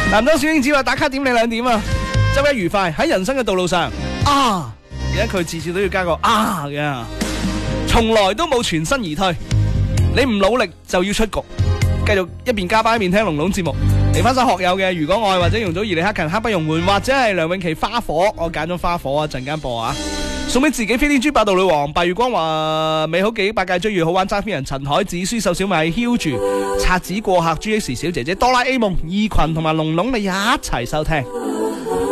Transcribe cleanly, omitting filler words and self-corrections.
南當小英子話打卡點你2點啊，周一愉快喺人生嘅道路上啊！而家佢次次都要加個啊嘅，從來都冇全身而退。你唔努力就要出局，繼續一邊加班一邊聽龍龍節目。嚟翻首學友嘅《如果愛》或者容祖兒李克勤刻不容緩，或者係梁詠琪花火，我揀咗花火啊，陣間播啊！送俾自己飛天豬八道女王白月光話美好記憶百佳追月好玩揸飛人陳海子舒秀小米 Huge 拆子過客 GX 小姐姐哆啦 A 夢二群同埋龍龍你一齊收聽。